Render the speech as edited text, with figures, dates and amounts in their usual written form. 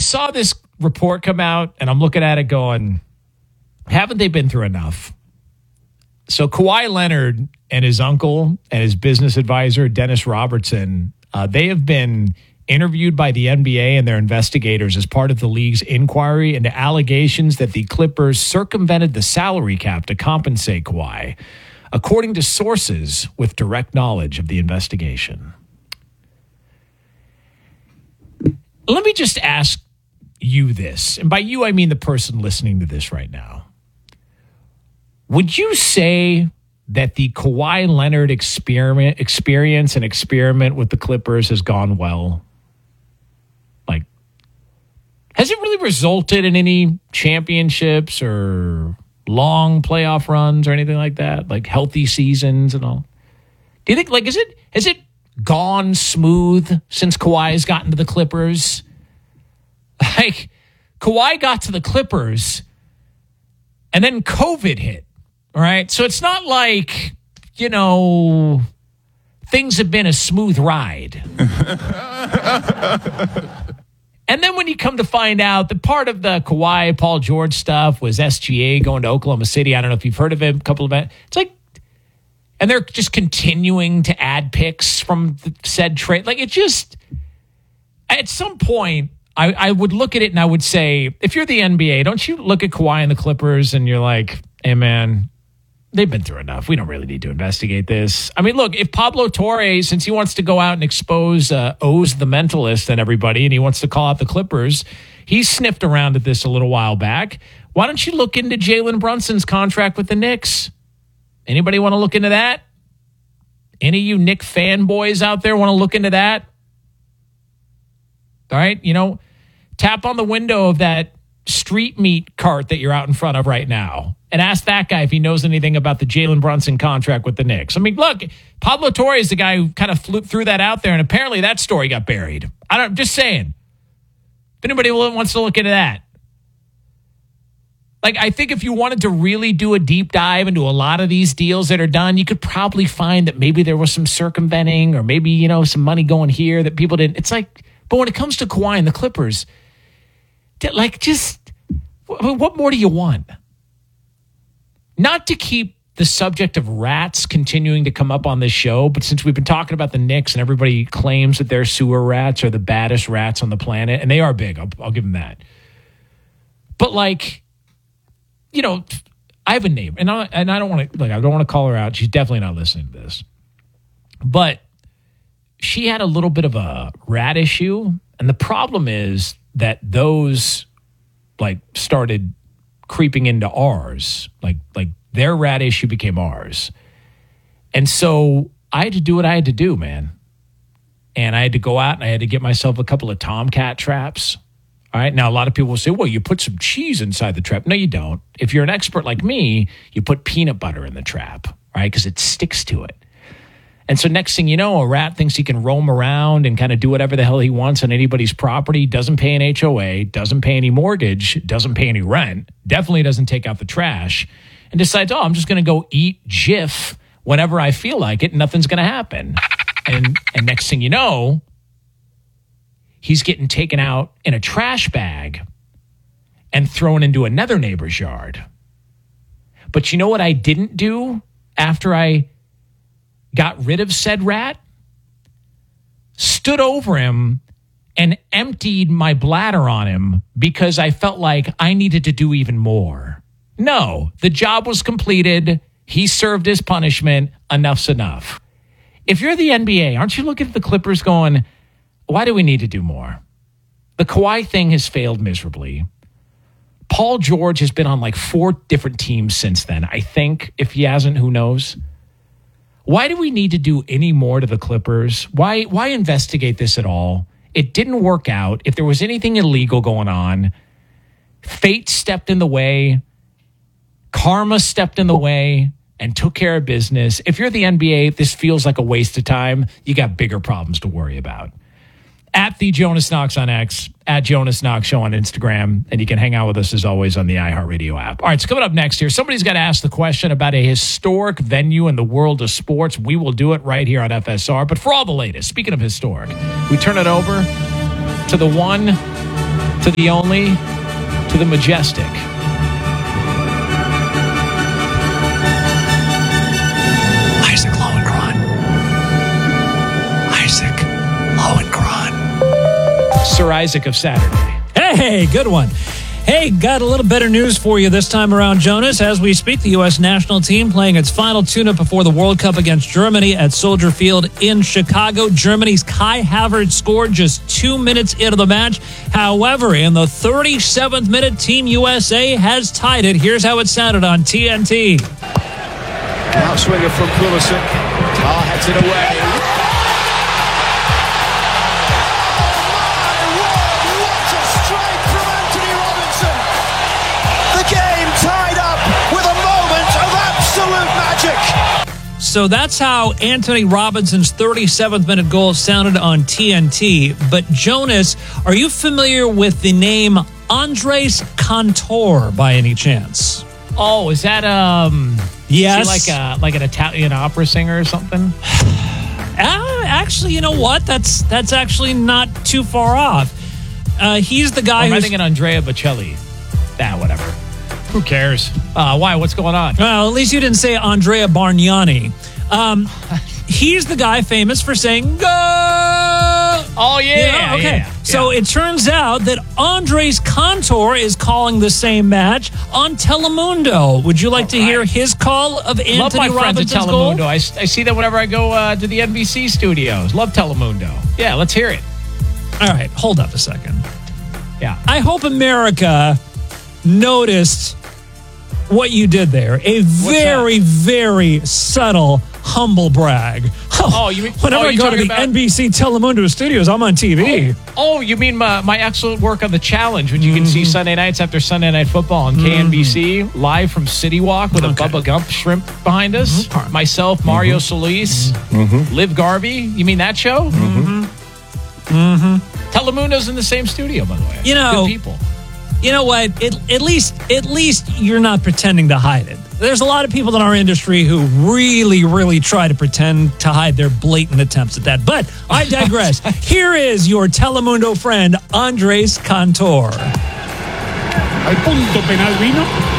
saw this report come out, and I'm looking at it going, haven't they been through enough? So Kawhi Leonard and his uncle and his business advisor, Dennis Robertson, they have been interviewed by the NBA and their investigators as part of the league's inquiry into allegations that the Clippers circumvented the salary cap to compensate Kawhi, according to sources with direct knowledge of the investigation. Let me just ask you this, and by you I mean the person listening to this right now. Would you say that the Kawhi Leonard experience and experiment with the Clippers has gone well? Like, has it really resulted in any championships or long playoff runs or anything like that? Like healthy seasons and all? Do you think, like, has it gone smooth since Kawhi's gotten to the Clippers? Like, Kawhi got to the Clippers and then COVID hit. All right. So it's not like, you know, things have been a smooth ride. And then when you come to find out that part of the Kawhi, Paul George stuff was SGA going to Oklahoma City. I don't know if you've heard of it. A couple of it. It's like, and they're just continuing to add picks from the said trade. Like, it just, at some point, I would look at it and I would say, if you're the NBA, don't you look at Kawhi and the Clippers and you're like, hey, man, they've been through enough. We don't really need to investigate this. I mean, look, if Pablo Torre, since he wants to go out and expose Oz the Mentalist and everybody, and he wants to call out the Clippers, he sniffed around at this a little while back. Why don't you look into Jalen Brunson's contract with the Knicks? Anybody want to look into that? Any of you Knick fanboys out there want to look into that? All right, you know, tap on the window of that street meat cart that you're out in front of right now and ask that guy if he knows anything about the Jalen Brunson contract with the Knicks. I mean, look, Pablo Torre is the guy who kind of threw that out there, and apparently that story got buried. I'm just saying. If anybody wants to look into that. Like, I think if you wanted to really do a deep dive into a lot of these deals that are done, you could probably find that maybe there was some circumventing or maybe, you know, some money going here that people didn't. It's like, but when it comes to Kawhi and the Clippers, like, just what more do you want? Not to keep the subject of rats continuing to come up on this show, but since we've been talking about the Knicks and everybody claims that their sewer rats are the baddest rats on the planet, and they are big, I'll give them that. But, like, you know, I have a neighbor, and I don't want to, like, I don't want to call her out. She's definitely not listening to this, but she had a little bit of a rat issue, and the problem is that those, like, started creeping into ours. Like their rat issue became ours. And so I had to do what I had to do, man. And I had to go out and I had to get myself a couple of Tomcat traps. All right. Now, a lot of people will say, well, you put some cheese inside the trap. No, you don't. If you're an expert like me, you put peanut butter in the trap, right? Because it sticks to it. And so next thing you know, a rat thinks he can roam around and kind of do whatever the hell he wants on anybody's property, doesn't pay an HOA, doesn't pay any mortgage, doesn't pay any rent, definitely doesn't take out the trash, and decides, oh, I'm just going to go eat Jif whenever I feel like it, and nothing's going to happen. And next thing you know, he's getting taken out in a trash bag and thrown into another neighbor's yard. But you know what I didn't do after I got rid of said rat? Stood over him and emptied my bladder on him because I felt like I needed to do even more. No, the job was completed. He served his punishment. Enough's enough. If you're the NBA, aren't you looking at the Clippers going, why do we need to do more? The Kawhi thing has failed miserably. Paul George has been on like 4 different teams since then. I think, if he hasn't, who knows? Why do we need to do any more to the Clippers? Why investigate this at all? It didn't work out. If there was anything illegal going on, fate stepped in the way, karma stepped in the way, and took care of business. If you're the NBA, this feels like a waste of time. You got bigger problems to worry about. At the Jonas Knox on X, at Jonas Knox Show on Instagram, and you can hang out with us as always on the iHeartRadio app. All right, so coming up next here, somebody's got to ask the question about a historic venue in the world of sports. We will do it right here on FSR. But for all the latest, speaking of historic, we turn it over to the one, to to the only, to the majestic. Isaac Lowenkron. Isaac Lowenkron. Sir Isaac of Saturday. Hey, good one. Hey, got a little better news for you this time around, Jonas. As we speak, the U.S. national team playing its final tune-up before the World Cup against Germany at Soldier Field in Chicago. Germany's Kai Havertz scored just 2 minutes into the match. However, in the 37th minute, Team USA has tied it. Here's how it sounded on TNT. Outswinger from Pulisic. Heads it away. So that's how Anthony Robinson's 37th minute goal sounded on TNT. But Jonas, are you familiar with the name Andres Cantor by any chance? Oh, is that yes, is he like an Italian opera singer or something? Actually, you know what? That's actually not too far off. He's the guy. I think Andrea Bocelli. Whatever. Who cares? Why? What's going on? Well, at least you didn't say Andrea Bargnani. He's the guy famous for saying, "Go!" Oh, yeah. Okay. Yeah. So it turns out that Andres Cantor is calling the same match on Telemundo. Would you like to hear his call of Anthony Love my friends at Robinson's goal? Telemundo. I see them whenever I go to the NBC studios. Love Telemundo. Yeah, let's hear it. All right, hold up a second. Yeah. I hope America noticed what you did there. A very, very subtle humble brag. Oh, you mean whenever I go to the NBC Telemundo studios, I'm on TV. Oh, you mean my excellent work on The Challenge, which you can see Sunday nights after Sunday Night Football on KNBC, live from City Walk with a Bubba Gump shrimp behind us. Myself, Mario Solis, Liv Garvey. You mean that show? Telemundo's in the same studio, by the way. You know, good people. You know what? At least you're not pretending to hide it. There's a lot of people in our industry who really, really try to pretend to hide their blatant attempts at that. But I digress. Here is your Telemundo friend, Andres Cantor. Al punto penal vino